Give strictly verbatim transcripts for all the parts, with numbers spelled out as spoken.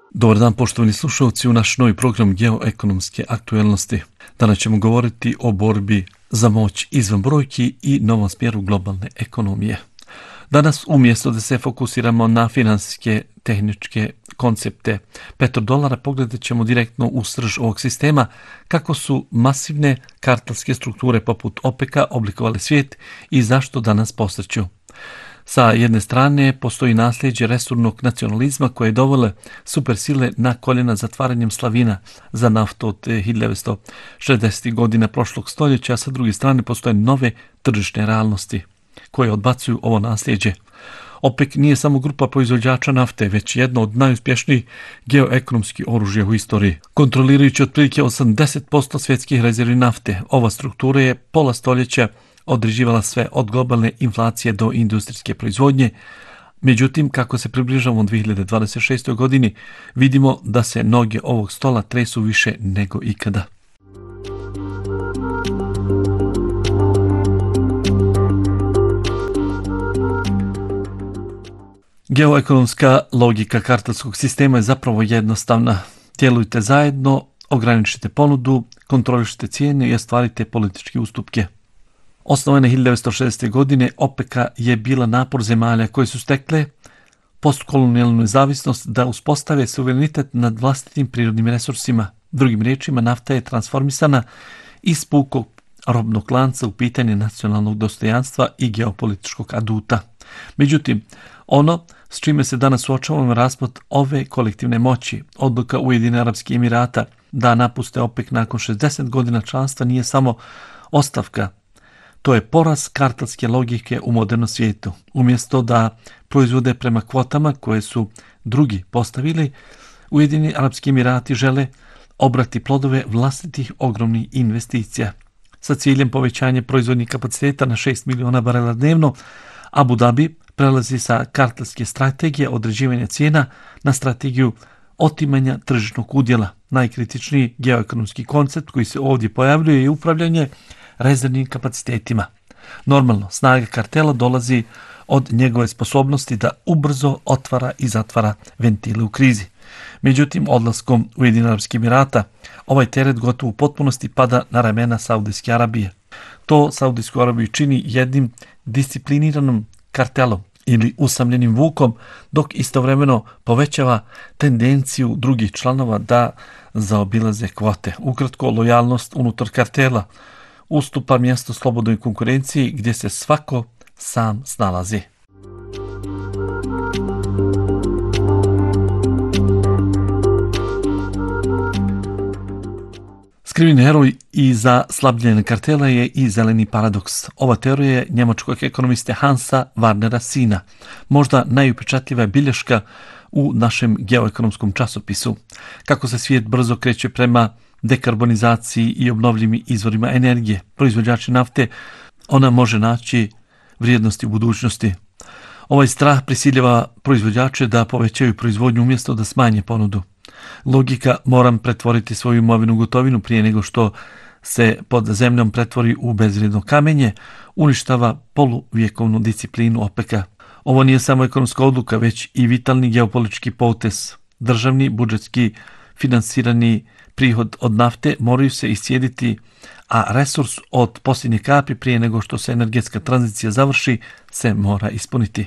Dobar dan, poštovani slušalci, u naš novi program Geoekonomske aktuelnosti. Danas ćemo govoriti o borbi za moć izvan brojki i novom smjeru globalne ekonomije. Danas, umjesto da se fokusiramo na finansijske, tehničke koncepte petrodolara, pogledat ćemo direktno u srž ovog sistema, kako su masivne kartelske strukture poput OPEC-a oblikovale svijet i zašto danas posreću. Sa jedne strane postoji nasljeđe resurnog nacionalizma koje je dovele supersile na koljena zatvaranjem slavina za naftu od hiljadu devetsto šezdesetih godina prošlog stoljeća, a sa druge strane postoje nove tržišne realnosti koje odbacuju ovo nasljeđe. OPEC nije samo grupa proizvođača nafte, već jedno od najuspješnijih geoekonomskih oružja u istoriji. Kontrolirajući otprilike osamdeset posto svjetskih rezervi nafte, ova struktura je pola stoljeća određivala sve od globalne inflacije do industrijske proizvodnje. Međutim, kako se približavamo dvije hiljade dvadeset šestoj godini, vidimo da se noge ovog stola tresu više nego ikada. Geoekonomska logika kartelskog sistema je zapravo jednostavna. Djelujte zajedno, ograničite ponudu, kontrolišite cijene i ostvarite političke ustupke. Osnovane hiljadu devetsto šezdesete. godine, OPEC-a je bila napor zemalja koje su stekle postkolonijalnu nezavisnost da uspostave suverenitet nad vlastitim prirodnim resursima. Drugim riječima, nafta je transformisana iz pukog robnog lanca u pitanje nacionalnog dostojanstva i geopolitičkog aduta. Međutim, ono s čime se danas suočavamo raspad ove kolektivne moći, odluka Ujedinjenih Arapskih Emirata da napuste OPEC nakon šezdeset godina članstva, nije samo ostavka. To je poraz kartelske logike u modernom svijetu. Umjesto da proizvode prema kvotama koje su drugi postavili, Ujedinjeni Arapski Emirati žele obrati plodove vlastitih ogromnih investicija. Sa ciljem povećanja proizvodnih kapaciteta na šest miliona barela dnevno, Abu Dhabi prelazi sa kartelske strategije određivanja cijena na strategiju otimanja tržišnog udjela. Najkritičniji geoekonomski koncept koji se ovdje pojavljuje je upravljanje rezervnim kapacitetima. Normalno, snaga kartela dolazi od njegove sposobnosti da ubrzo otvara i zatvara ventile u krizi. Međutim, odlaskom Ujedinjenih Arapskih Emirata ovaj teret gotovo u potpunosti pada na ramena Saudijske Arabije. To Saudijsku Arabiju čini jednim discipliniranom kartelom ili usamljenim vukom, dok istovremeno povećava tendenciju drugih članova da zaobilaze kvote. Ukratko, lojalnost unutar kartela ustupa mjesto slobodnoj konkurenciji gdje se svako sam snalazi. Skriveni heroj iza slabljenja kartela je i zeleni paradoks. Ova teorija je njemačkog ekonomiste Hansa Warnera sina, možda najupečatljiva bilješka u našem geoekonomskom časopisu. Kako se svijet brzo kreće prema dekarbonizaciji i obnovljivim izvorima energije, proizvođači nafte, ona može naći vrijednosti u budućnosti. Ovaj strah prisiljava proizvođače da povećaju proizvodnju umjesto da smanje ponudu. Logika moram pretvoriti svoju imovinu u gotovinu prije nego što se pod zemljom pretvori u bezvrijedno kamenje, uništava poluvjekovnu disciplinu OPEC-a. Ovo nije samo ekonomska odluka, već i vitalni geopolitički potez. Državni, budžetski, finansirani prihod od nafte moraju se iscijediti, a resurs od posljednje kapi prije nego što se energetska tranzicija završi se mora ispuniti.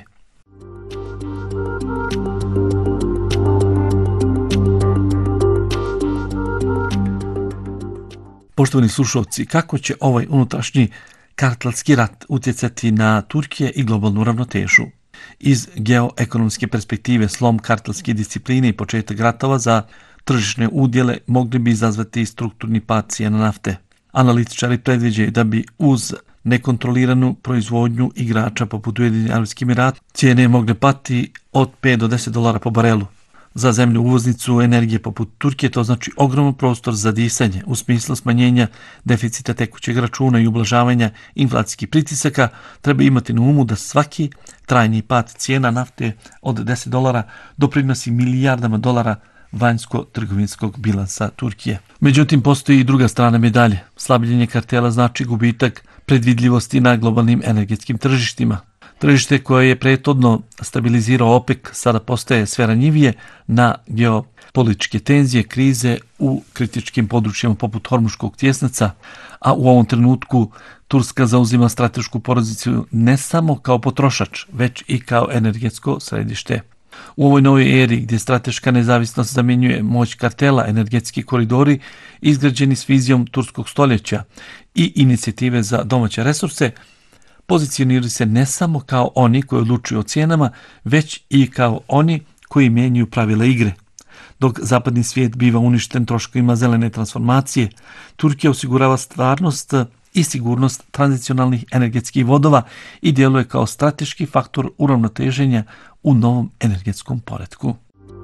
Poštovani slušalci, kako će ovaj unutrašnji kartelski rat utjecati na Turkije i globalnu ravnotežu? Iz geoekonomske perspektive slom kartelske discipline i početak ratova za tržišne udjele mogli bi izazvati strukturni pad cijena nafte. Analitičari predviđaju da bi uz nekontroliranu proizvodnju igrača poput Ujedinjenih Arapskih Emirata cijene mogle pati od pet do deset dolara po barelu. Za zemlju uvoznicu energije poput Turkije to znači ogroman prostor za disanje u smislu smanjenja deficita tekućeg računa i ublažavanja inflacijskih pritisaka. Treba imati na umu da svaki trajni pad cijena nafte od deset dolara doprinosi milijardama dolara vanjsko-trgovinskog bilansa Turkije. Međutim, postoji i druga strana medalje. Slabljenje kartela znači gubitak predvidljivosti na globalnim energetskim tržištima. Tržište koje je prethodno stabilizirao OPEC sada postaje sve ranjivije na geopolitičke tenzije, krize u kritičkim područjima poput Hormuškog tjesnaca, a u ovom trenutku Turska zauzima stratešku poziciju ne samo kao potrošač, već i kao energetsko središte. U ovoj novoj eri gdje strateška nezavisnost zamjenjuje moć kartela, energetski koridori izgrađeni s vizijom turskog stoljeća i inicijative za domaće resurse, pozicioniraju se ne samo kao oni koji odlučuju o cijenama, već i kao oni koji mijenjaju pravila igre. Dok zapadni svijet biva uništen troškovima zelene transformacije, Turkija osigurava stvarnost i sigurnost tranzicionalnih energetskih vodova i djeluje kao strateški faktor uravnoteženja u novom energetskom poretku.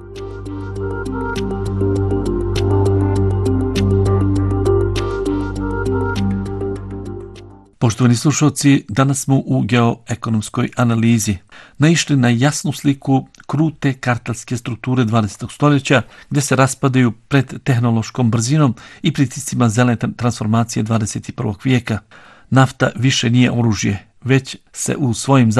Poštovani slušalci, danas smo u geoekonomskoj analizi naišli na jasnu sliku krute kartelske strukture dvadesetog stoljeća gdje se raspadaju pred tehnološkom brzinom i pritiscima zelene transformacije dvadeset prvog vijeka. Nafta više nije oružje, već se u svojim